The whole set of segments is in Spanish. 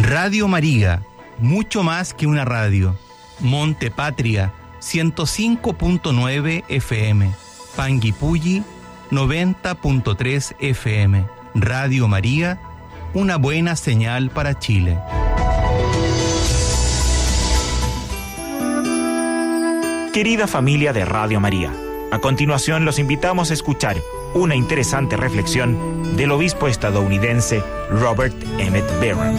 Radio María, mucho más que una radio. Monte Patria, 105.9 FM. Panguipulli, 90.3 FM. Radio María, una buena señal para Chile. Querida familia de Radio María, a continuación los invitamos a escuchar una interesante reflexión del obispo estadounidense Robert Emmett Barron.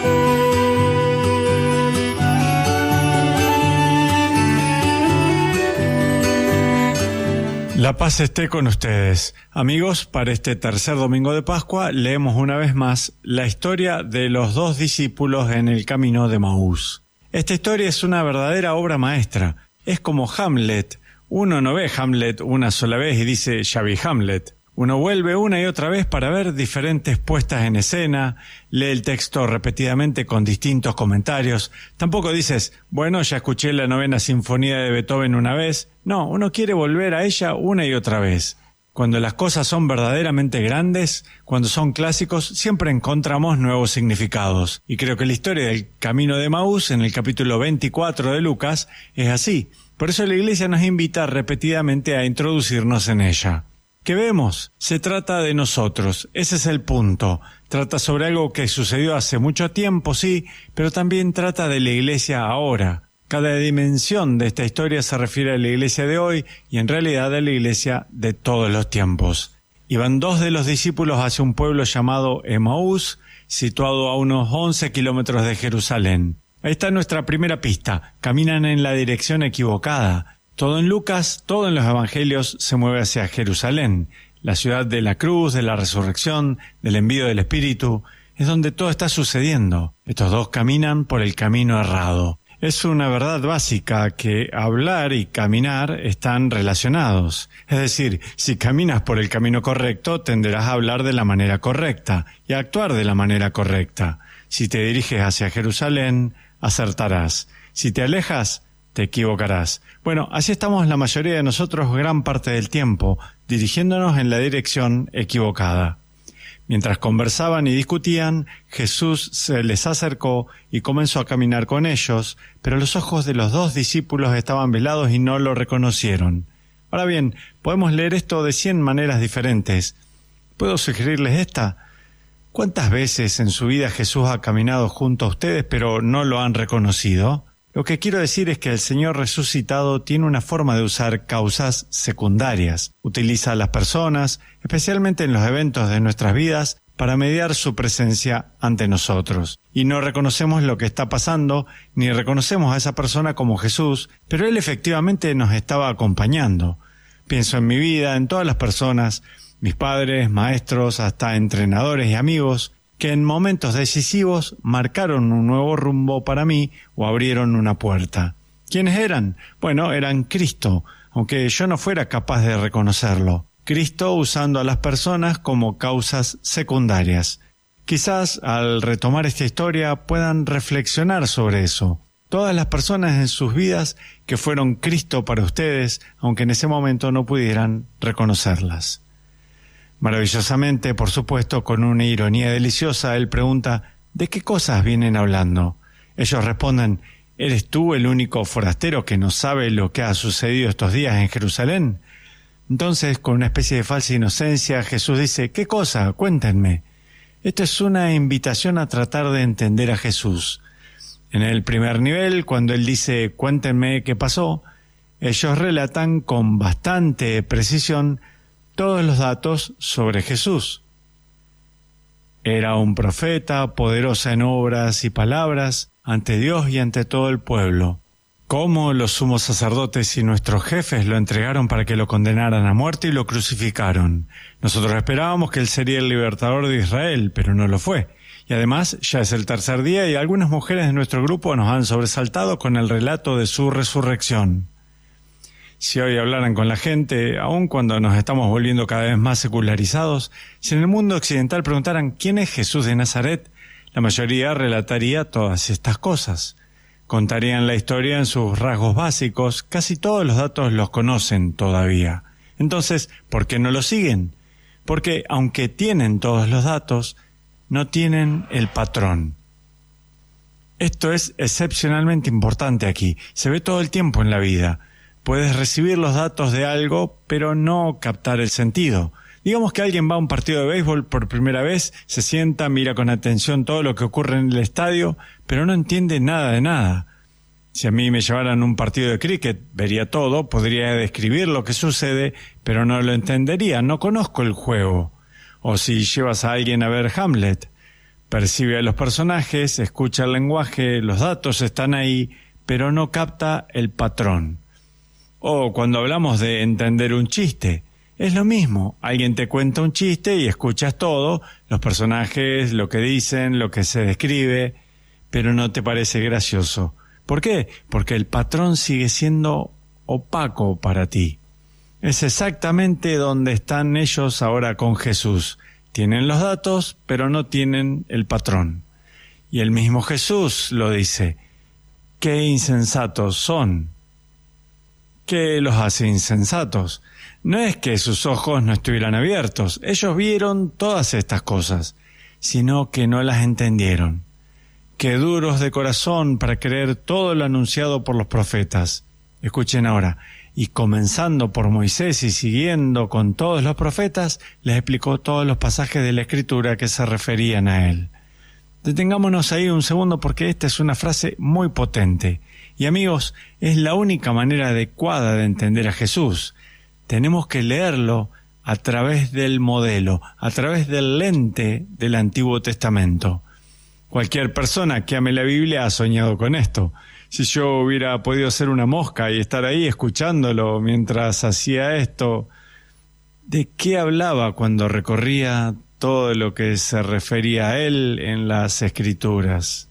La paz esté con ustedes. Amigos, para este tercer domingo de Pascua leemos una vez más la historia de los dos discípulos en el camino de Emaús. Esta historia es una verdadera obra maestra. Es como Hamlet. Uno no ve Hamlet una sola vez y dice, ya vi Hamlet. Uno vuelve una y otra vez para ver diferentes puestas en escena, lee el texto repetidamente con distintos comentarios. Tampoco dices, bueno, ya escuché la 9ª Sinfonía de Beethoven una vez. No, uno quiere volver a ella una y otra vez. Cuando las cosas son verdaderamente grandes, cuando son clásicos, siempre encontramos nuevos significados. Y creo que la historia del Camino de Emaús, en el capítulo 24 de Lucas, es así. Por eso la Iglesia nos invita repetidamente a introducirnos en ella. ¿Qué vemos? Se trata de nosotros, ese es el punto. Trata sobre algo que sucedió hace mucho tiempo, sí, pero también trata de la Iglesia ahora. Cada dimensión de esta historia se refiere a la Iglesia de hoy y en realidad a la Iglesia de todos los tiempos. Iban dos de los discípulos hacia un pueblo llamado Emaús, situado a unos 11 kilómetros de Jerusalén. Ahí está nuestra primera pista. Caminan en la dirección equivocada. Todo en Lucas, todo en los evangelios se mueve hacia Jerusalén, la ciudad de la cruz, de la resurrección, del envío del Espíritu. Es donde todo está sucediendo. Estos dos caminan por el camino errado. Es una verdad básica que hablar y caminar están relacionados. Es decir, si caminas por el camino correcto, tenderás a hablar de la manera correcta y a actuar de la manera correcta. Si te diriges hacia Jerusalén, acertarás. Si te alejas, te equivocarás. Bueno, así estamos la mayoría de nosotros gran parte del tiempo, dirigiéndonos en la dirección equivocada. Mientras conversaban y discutían, Jesús se les acercó y comenzó a caminar con ellos, pero los ojos de los dos discípulos estaban velados y no lo reconocieron. Ahora bien, podemos leer esto de 100 maneras diferentes. ¿Puedo sugerirles esta? ¿Cuántas veces en su vida Jesús ha caminado junto a ustedes, pero no lo han reconocido? Lo que quiero decir es que el Señor resucitado tiene una forma de usar causas secundarias. Utiliza a las personas, especialmente en los eventos de nuestras vidas, para mediar su presencia ante nosotros. Y no reconocemos lo que está pasando, ni reconocemos a esa persona como Jesús, pero Él efectivamente nos estaba acompañando. Pienso en mi vida, en todas las personas, mis padres, maestros, hasta entrenadores y amigos, que en momentos decisivos marcaron un nuevo rumbo para mí o abrieron una puerta. ¿Quiénes eran? Bueno, eran Cristo, aunque yo no fuera capaz de reconocerlo. Cristo usando a las personas como causas secundarias. Quizás al retomar esta historia puedan reflexionar sobre eso. Todas las personas en sus vidas que fueron Cristo para ustedes, aunque en ese momento no pudieran reconocerlas. Maravillosamente, por supuesto, con una ironía deliciosa, él pregunta, ¿de qué cosas vienen hablando? Ellos responden, ¿eres tú el único forastero que no sabe lo que ha sucedido estos días en Jerusalén? Entonces, con una especie de falsa inocencia, Jesús dice, ¿qué cosa? Cuéntenme. Esto es una invitación a tratar de entender a Jesús. En el primer nivel, cuando él dice, cuéntenme qué pasó, ellos relatan con bastante precisión todos los datos sobre Jesús. Era un profeta, poderosa en obras y palabras, ante Dios y ante todo el pueblo. Cómo los sumos sacerdotes y nuestros jefes lo entregaron para que lo condenaran a muerte y lo crucificaron. Nosotros esperábamos que él sería el libertador de Israel, pero no lo fue. Y además, ya es el tercer día y algunas mujeres de nuestro grupo nos han sobresaltado con el relato de su resurrección. Si hoy hablaran con la gente, aun cuando nos estamos volviendo cada vez más secularizados, si en el mundo occidental preguntaran ¿quién es Jesús de Nazaret?, la mayoría relataría todas estas cosas. Contarían la historia en sus rasgos básicos, casi todos los datos los conocen todavía. Entonces, ¿por qué no lo siguen? Porque, aunque tienen todos los datos, no tienen el patrón. Esto es excepcionalmente importante aquí. Se ve todo el tiempo en la vida. Puedes recibir los datos de algo, pero no captar el sentido. Digamos que alguien va a un partido de béisbol por primera vez, se sienta, mira con atención todo lo que ocurre en el estadio, pero no entiende nada de nada. Si a mí me llevaran a un partido de cricket, vería todo, podría describir lo que sucede, pero no lo entendería, no conozco el juego. O si llevas a alguien a ver Hamlet, percibe a los personajes, escucha el lenguaje, los datos están ahí, pero no capta el patrón. O cuando hablamos de entender un chiste, es lo mismo, alguien te cuenta un chiste y escuchas todo, los personajes, lo que dicen, lo que se describe, pero no te parece gracioso. ¿Por qué? Porque el patrón sigue siendo opaco para ti. Es exactamente donde están ellos ahora con Jesús. Tienen los datos, pero no tienen el patrón. Y el mismo Jesús lo dice. ¡Qué insensatos son! ¿Qué los hace insensatos? No es que sus ojos no estuvieran abiertos, ellos vieron todas estas cosas, sino que no las entendieron. Qué duros de corazón para creer todo lo anunciado por los profetas. Escuchen ahora, y comenzando por Moisés y siguiendo con todos los profetas, les explicó todos los pasajes de la Escritura que se referían a él. Detengámonos ahí un segundo porque esta es una frase muy potente. Y amigos, es la única manera adecuada de entender a Jesús. Tenemos que leerlo a través del modelo, a través del lente del Antiguo Testamento. Cualquier persona que ame la Biblia ha soñado con esto. Si yo hubiera podido ser una mosca y estar ahí escuchándolo mientras hacía esto, ¿de qué hablaba cuando recorría todo lo que se refería a él en las Escrituras?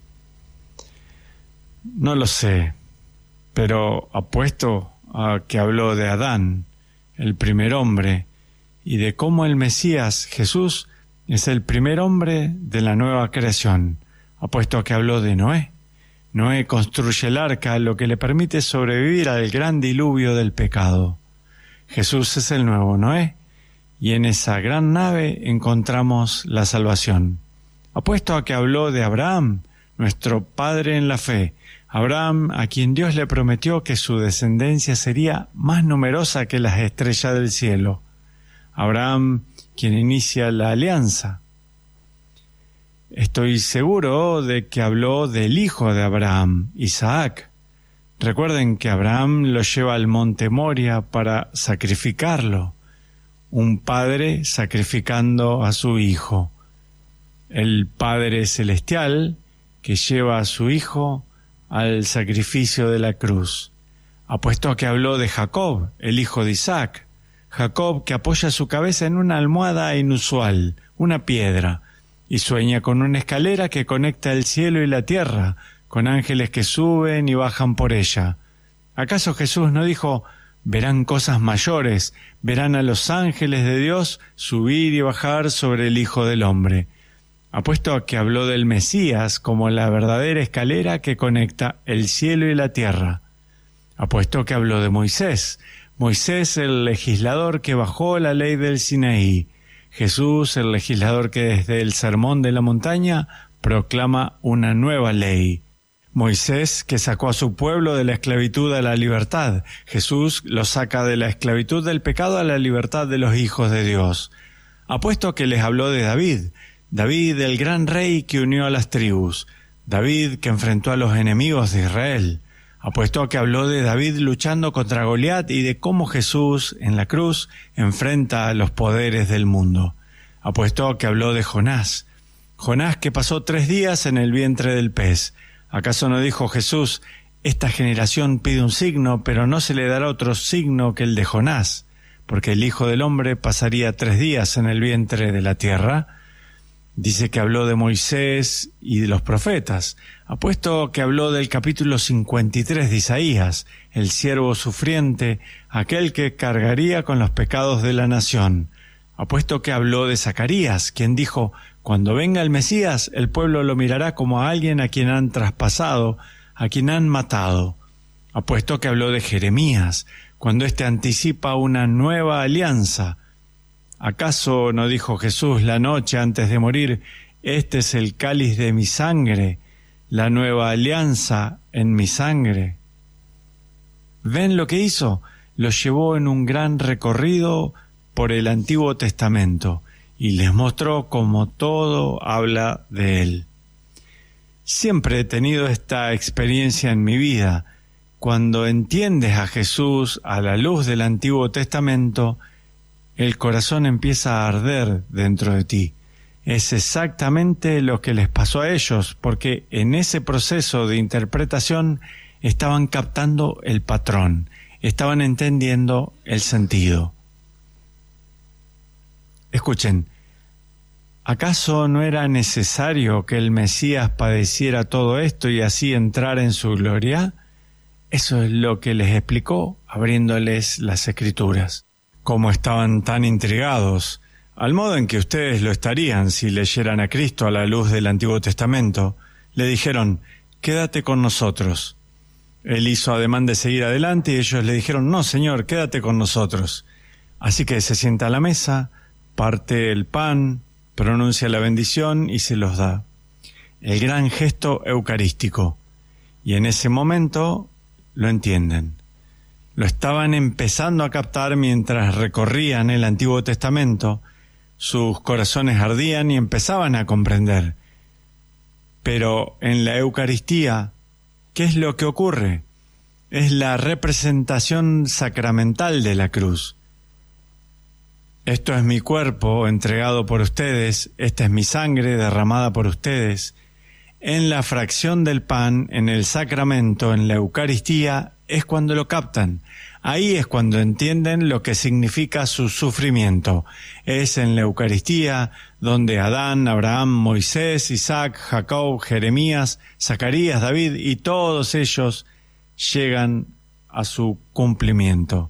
No lo sé, pero apuesto a que habló de Adán, el primer hombre, y de cómo el Mesías, Jesús, es el primer hombre de la nueva creación. Apuesto a que habló de Noé. Noé construye el arca, lo que le permite sobrevivir al gran diluvio del pecado. Jesús es el nuevo Noé, y en esa gran nave encontramos la salvación. Apuesto a que habló de Abraham, nuestro padre en la fe. Abraham, a quien Dios le prometió que su descendencia sería más numerosa que las estrellas del cielo. Abraham, quien inicia la alianza. Estoy seguro de que habló del hijo de Abraham, Isaac. Recuerden que Abraham lo lleva al monte Moria para sacrificarlo. Un padre sacrificando a su hijo. El Padre Celestial que lleva a su hijo al sacrificio de la cruz. Apuesto a que habló de Jacob, el hijo de Isaac. Jacob que apoya su cabeza en una almohada inusual, una piedra, y sueña con una escalera que conecta el cielo y la tierra, con ángeles que suben y bajan por ella. ¿Acaso Jesús no dijo, verán cosas mayores, verán a los ángeles de Dios subir y bajar sobre el Hijo del Hombre? Apuesto a que habló del Mesías como la verdadera escalera que conecta el cielo y la tierra. Apuesto a que habló de Moisés. Moisés, el legislador que bajó la ley del Sinaí. Jesús, el legislador que desde el Sermón de la Montaña proclama una nueva ley. Moisés, que sacó a su pueblo de la esclavitud a la libertad. Jesús lo saca de la esclavitud del pecado a la libertad de los hijos de Dios. Apuesto a que les habló de David. David, el gran rey que unió a las tribus. David, que enfrentó a los enemigos de Israel. Apuesto a que habló de David luchando contra Goliat y de cómo Jesús, en la cruz, enfrenta a los poderes del mundo. Apuesto a que habló de Jonás. Jonás que pasó 3 días en el vientre del pez. ¿Acaso no dijo Jesús, esta generación pide un signo, pero no se le dará otro signo que el de Jonás? Porque el Hijo del Hombre pasaría 3 días en el vientre de la tierra. Dice que habló de Moisés y de los profetas. Apuesto que habló del capítulo 53 de Isaías, el siervo sufriente, aquel que cargaría con los pecados de la nación. Apuesto que habló de Zacarías, quien dijo, cuando venga el Mesías, el pueblo lo mirará como a alguien a quien han traspasado, a quien han matado. Apuesto que habló de Jeremías, cuando éste anticipa una nueva alianza. ¿Acaso no dijo Jesús la noche antes de morir, este es el cáliz de mi sangre, la nueva alianza en mi sangre. ¿Ven lo que hizo? Los llevó en un gran recorrido por el Antiguo Testamento y les mostró cómo todo habla de Él. Siempre he tenido esta experiencia en mi vida. Cuando entiendes a Jesús a la luz del Antiguo Testamento, el corazón empieza a arder dentro de ti. Es exactamente lo que les pasó a ellos, porque en ese proceso de interpretación estaban captando el patrón, estaban entendiendo el sentido. Escuchen, ¿acaso no era necesario que el Mesías padeciera todo esto y así entrar en su gloria? Eso es lo que les explicó abriéndoles las Escrituras. Como estaban tan intrigados, al modo en que ustedes lo estarían si leyeran a Cristo a la luz del Antiguo Testamento, le dijeron, quédate con nosotros. Él hizo ademán de seguir adelante y ellos le dijeron, no, Señor, quédate con nosotros. Así que se sienta a la mesa, parte el pan, pronuncia la bendición y se los da. El gran gesto eucarístico. Y en ese momento lo entienden. Lo estaban empezando a captar mientras recorrían el Antiguo Testamento. Sus corazones ardían y empezaban a comprender. Pero en la Eucaristía, ¿qué es lo que ocurre? Es la representación sacramental de la cruz. Esto es mi cuerpo entregado por ustedes, esta es mi sangre derramada por ustedes. En la fracción del pan, en el sacramento, en la Eucaristía, es cuando lo captan. Ahí es cuando entienden lo que significa su sufrimiento. Es en la Eucaristía donde Adán, Abraham, Moisés, Isaac, Jacob, Jeremías, Zacarías, David y todos ellos llegan a su cumplimiento.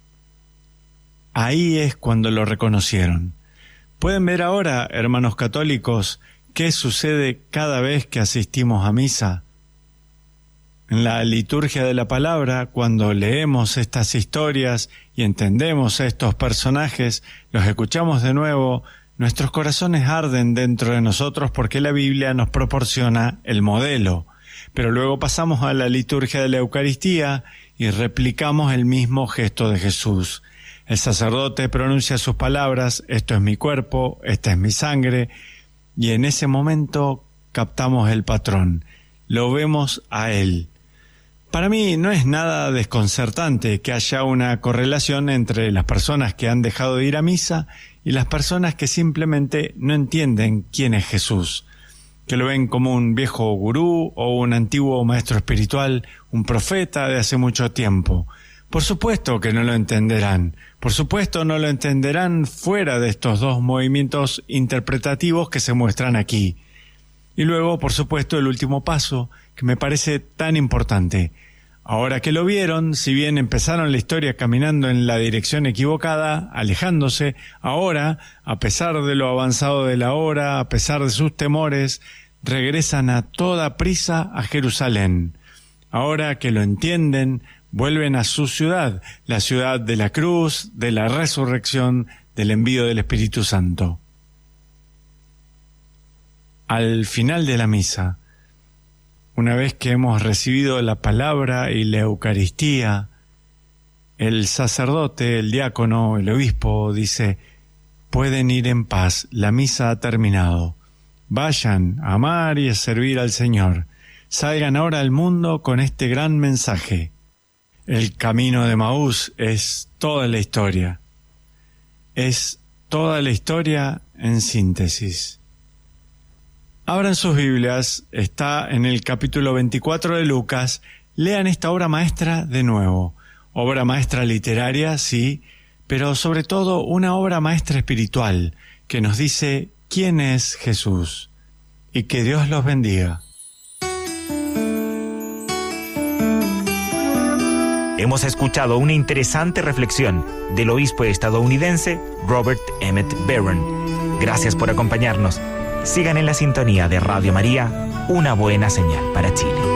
Ahí es cuando lo reconocieron. Pueden ver ahora, hermanos católicos, qué sucede cada vez que asistimos a misa. En la liturgia de la palabra, cuando leemos estas historias y entendemos a estos personajes, los escuchamos de nuevo, nuestros corazones arden dentro de nosotros porque la Biblia nos proporciona el modelo. Pero luego pasamos a la liturgia de la Eucaristía y replicamos el mismo gesto de Jesús. El sacerdote pronuncia sus palabras, esto es mi cuerpo, esta es mi sangre, y en ese momento captamos el patrón, lo vemos a Él. Para mí no es nada desconcertante que haya una correlación entre las personas que han dejado de ir a misa y las personas que simplemente no entienden quién es Jesús, que lo ven como un viejo gurú o un antiguo maestro espiritual, un profeta de hace mucho tiempo. Por supuesto que no lo entenderán. Por supuesto no lo entenderán fuera de estos dos movimientos interpretativos que se muestran aquí. Y luego, por supuesto, el último paso, que me parece tan importante. Ahora que lo vieron, si bien empezaron la historia caminando en la dirección equivocada, alejándose, ahora, a pesar de lo avanzado de la hora, a pesar de sus temores, regresan a toda prisa a Jerusalén. Ahora que lo entienden, vuelven a su ciudad, la ciudad de la cruz, de la resurrección, del envío del Espíritu Santo. Al final de la misa, una vez que hemos recibido la palabra y la Eucaristía, el sacerdote, el diácono, el obispo dice, pueden ir en paz, la misa ha terminado. Vayan a amar y a servir al Señor. Salgan ahora al mundo con este gran mensaje. El camino de Maús es toda la historia. Es toda la historia en síntesis. Abran sus Biblias, está en el capítulo 24 de Lucas. Lean esta obra maestra de nuevo. Obra maestra literaria, sí, pero sobre todo una obra maestra espiritual que nos dice quién es Jesús. Y que Dios los bendiga. Hemos escuchado una interesante reflexión del obispo estadounidense Robert Emmett Barron. Gracias por acompañarnos. Sigan en la sintonía de Radio María, una buena señal para Chile.